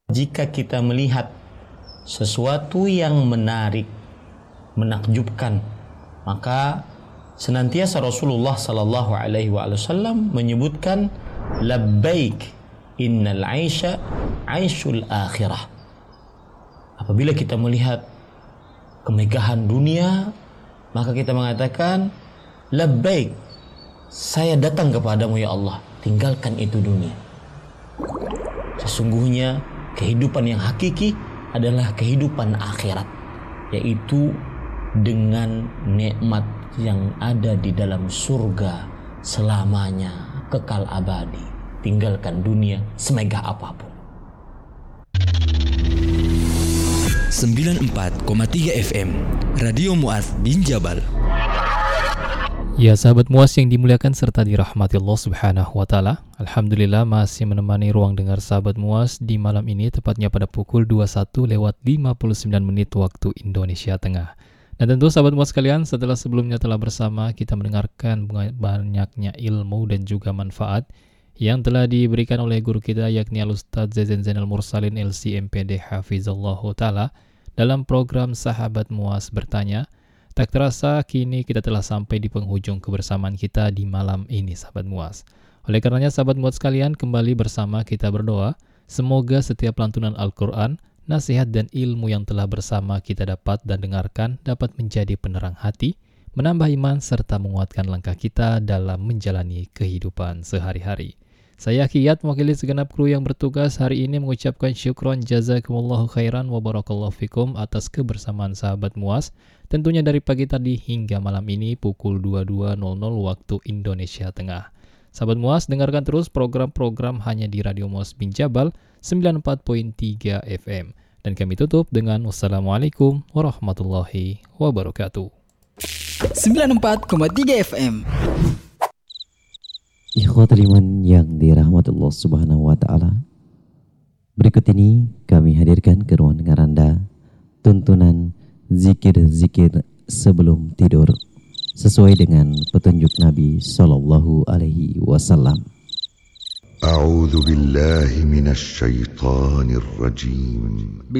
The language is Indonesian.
Jika kita melihat sesuatu yang menarik, menakjubkan, maka senantiasa Rasulullah sallallahu alaihi wasallam menyebutkan labbaik innal aisha aishul akhirah. Apabila kita melihat kemegahan dunia, maka kita mengatakan labbaik, saya datang kepadamu ya Allah, tinggalkan itu dunia. Sesungguhnya kehidupan yang hakiki adalah kehidupan akhirat, yaitu dengan nikmat yang ada di dalam surga selamanya, kekal abadi. Tinggalkan dunia semegah apapun. 94,3 FM Radio Mu'adz bin Jabal. Ya sahabat Mu'adz yang dimuliakan serta dirahmati Allah subhanahu wa ta'ala, alhamdulillah masih menemani ruang dengar sahabat Mu'adz di malam ini, tepatnya pada pukul 21:59 waktu Indonesia Tengah. Dan tentu sahabat Mu'adz sekalian, setelah sebelumnya telah bersama kita mendengarkan banyaknya ilmu dan juga manfaat yang telah diberikan oleh guru kita, yakni Al-Ustadz Zainal Mursalin LC-MPD Hafizallahu ta'ala, dalam program Sahabat Mu'adz Bertanya. Tak terasa kini kita telah sampai di penghujung kebersamaan kita di malam ini sahabat Mu'adz. Oleh karenanya sahabat Mu'adz sekalian, kembali bersama kita berdoa, semoga setiap lantunan Al-Quran, nasihat dan ilmu yang telah bersama kita dapat dan dengarkan dapat menjadi penerang hati, menambah iman serta menguatkan langkah kita dalam menjalani kehidupan sehari-hari. Saya Kiyat, mewakili segenap kru yang bertugas hari ini, mengucapkan syukron jazakumullahu khairan wa barakallahu fikum atas kebersamaan sahabat Mu'adz, tentunya dari pagi tadi hingga malam ini pukul 22.00 waktu Indonesia Tengah. Sahabat Mu'adz, dengarkan terus program-program hanya di Radio Mu'adz bin Jabal 94.3 FM. Dan kami tutup dengan wassalamualaikum warahmatullahi wabarakatuh. 94,3 FM. Ikhwatul iman yang dirahmati Allah subhanahu wa ta'ala, berikut ini kami hadirkan ke ruang dengar Anda tuntunan zikir-zikir sebelum tidur sesuai dengan petunjuk Nabi sallallahu alaihi wasallam. A'udzu billahi minasy syaithanir rajim.